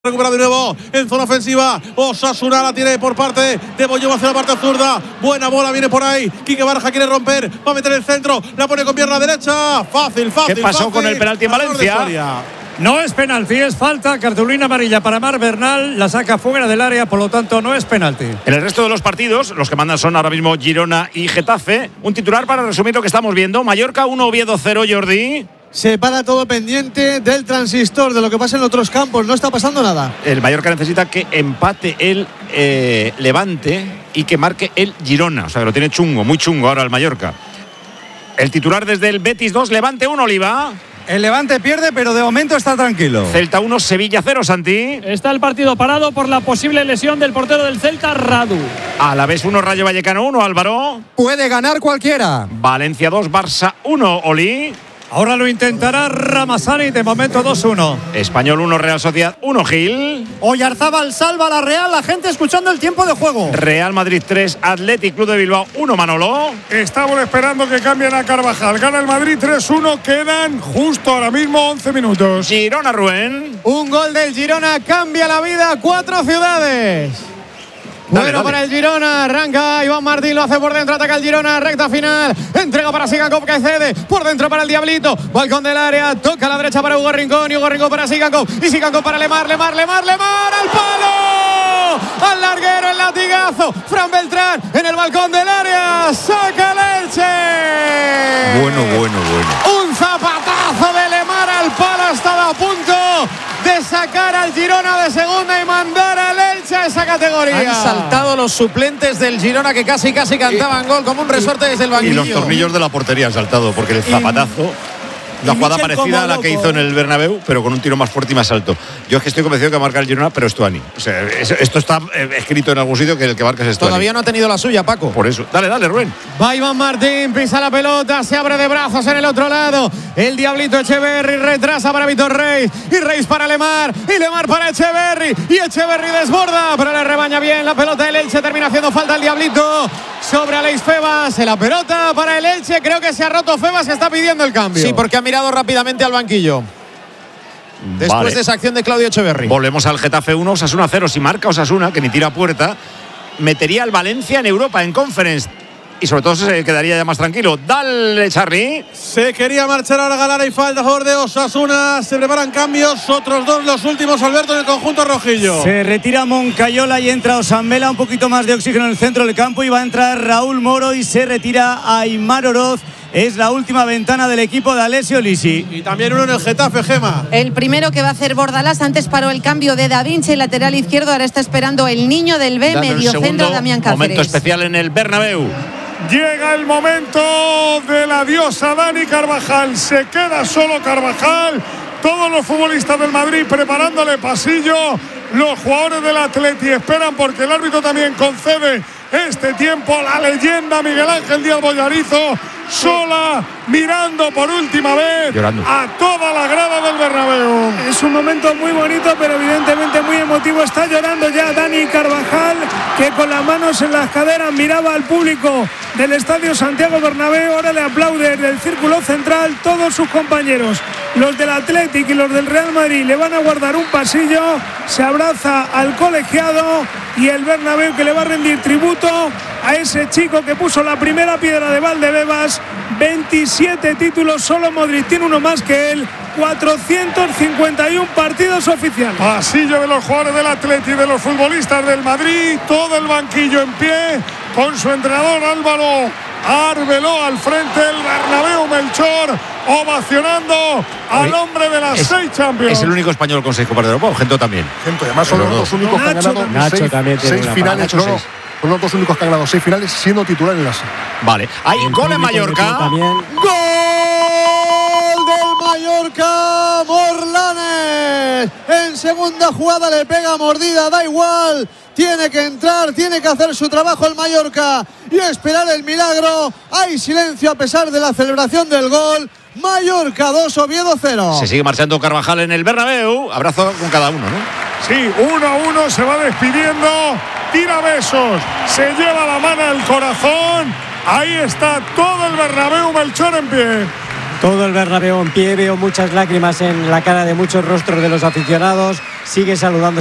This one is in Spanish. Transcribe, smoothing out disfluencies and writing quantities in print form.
Recupera de nuevo en zona ofensiva. Osasuna la tiene por parte de Boyova hacia la parte zurda. Buena bola, viene por ahí. Quique Barja quiere romper. Va a meter el centro. La pone con pierna derecha. Fácil. ¿Qué pasó con el penalti en Valencia? No es penalti, es falta. Cartulina amarilla para Mar Bernal. La saca fuera del área, por lo tanto no es penalti. En el resto de los partidos, los que mandan son ahora mismo Girona y Getafe. Un titular para resumir lo que estamos viendo. Mallorca 1, Oviedo 0, Jordi. Se para todo pendiente del transistor, de lo que pasa en otros campos. No está pasando nada. El Mallorca necesita que empate el Levante y que marque el Girona. O sea, que lo tiene chungo, muy chungo ahora el Mallorca. El titular desde el Betis 2, Levante 1, Oliva. El Levante pierde, pero de momento está tranquilo. Celta 1, Sevilla 0, Santi. Está el partido parado por la posible lesión del portero del Celta, Radu. Alavés 1, Rayo Vallecano 1, Álvaro. Puede ganar cualquiera. Valencia 2, Barça 1, Oli. Ahora lo intentará Ramazani, de momento 2-1. Español 1, Real Sociedad 1, Gil. Oyarzábal salva a la Real, la gente escuchando el tiempo de juego. Real Madrid 3, Athletic Club de Bilbao 1, Manolo. Estamos esperando que cambien a Carvajal. Gana el Madrid 3-1, quedan justo ahora mismo 11 minutos. Girona, Rubén. Un gol del Girona cambia la vida a 4 ciudades. Bueno, para el Girona, arranca Iván Martín, lo hace por dentro, ataca el Girona, recta final, entrega para Sigankov que cede, por dentro para el Diablito, balcón del área, toca a la derecha para Hugo Rincón, y Hugo Rincón para Sigankov, y Sigankov para Lemar, al palo, al larguero, el latigazo, Fran Beltrán en el balcón del área, saca el Elche. Bueno. Un zapatazo de Lemar al palo, estaba a punto de sacar al Girona de segunda y mandar al Elche a esa categoría. Han saltado los suplentes del Girona que casi cantaban gol como un resorte desde el banquillo. Y los tornillos de la portería han saltado porque el zapatazo, una jugada parecida a la que hizo en el Bernabéu, pero con un tiro más fuerte y más alto. Yo es que estoy convencido que va a marcar el Girona, pero Stuani. O sea, esto está escrito en algún sitio que el que marca es Stuani. Todavía no ha tenido la suya, Paco. Por eso. Dale, Rubén. Va Iván Martín, pisa la pelota, se abre de brazos en el otro lado. El Diablito Echeverri retrasa para Víctor Reis. Y Reis para Lemar. Y Lemar para Echeverri. Y Echeverri desborda, pero le rebaña bien la pelota del Elche. Termina haciendo falta el Diablito sobre Aleix Febas. La pelota para el Elche. Creo que se ha roto Febas, se está pidiendo el cambio. Sí, porque ha mirado rápidamente al banquillo. Después de esa acción de Claudio Echeverri. Volvemos al Getafe 1, Osasuna 0. Si marca Osasuna, que ni tira a puerta, metería al Valencia en Europa, en Conference. Y sobre todo se quedaría ya más tranquilo. Dale, Charly. Se quería marchar ahora Galán y falta a favor de Osasuna. Se preparan cambios. Otros dos, los últimos, Alberto, en el conjunto rojillo. Se retira Moncayola y entra Osamela. Un poquito más de oxígeno en el centro del campo. Y va a entrar Raúl Moro y se retira Aimar Oroz. Es la última ventana del equipo de Alessio Lisi. Y también uno en el Getafe, Gema. El primero que va a hacer Bordalás. Antes paró el cambio de Da Vinci, lateral izquierdo. Ahora está esperando el niño del B, mediocentro, Damián Cáceres. Momento especial en el Bernabéu. Llega el momento del adiós a Dani Carvajal. Se queda solo Carvajal. Todos los futbolistas del Madrid preparándole pasillo. Los jugadores del Atleti esperan porque el árbitro también concede este tiempo. La leyenda Miguel Ángel Díaz Bollarizo sola, mirando por última vez llorando a toda la grada del Bernabéu. Es un momento muy bonito, pero evidentemente muy emotivo. Está llorando ya Dani Carvajal, que con las manos en las caderas miraba al público del Estadio Santiago Bernabéu. Ahora le aplaude desde el círculo central todos sus compañeros. Los del Athletic y los del Real Madrid le van a guardar un pasillo. Se abraza al colegiado y el Bernabéu, que le va a rendir tributo a ese chico que puso la primera piedra de Valdebebas. 27 títulos, solo Modric tiene uno más que él. 451 partidos oficiales. Pasillo de los jugadores del Atleti y de los futbolistas del Madrid. Todo el banquillo en pie con su entrenador Álvaro Arbeloa al frente. El Bernabéu, Melchor ovacionando al hombre de las 6 Champions. Es el único español con 6 Copas de Europa. Gento también. Gento, además son los dos únicos que han ganado Nacho también tiene 6 finales. Son los dos únicos que han ganado 6 finales siendo titular en las 6. Vale. Hay gol en Mallorca. ¡Gol del Mallorca! Morlanes en segunda jugada le pega mordida, da igual. Tiene que entrar, tiene que hacer su trabajo el Mallorca y esperar el milagro. Hay silencio a pesar de la celebración del gol. Mallorca 2, Oviedo 0. Se sigue marchando Carvajal en el Bernabéu. Abrazo con cada uno, ¿no? Sí, 1-1, se va despidiendo. Tira besos, se lleva la mano al corazón. Ahí está todo el Bernabéu, Melchor en pie. Todo el Bernabéu en pie, veo muchas lágrimas en la cara de muchos rostros de los aficionados. Sigue saludando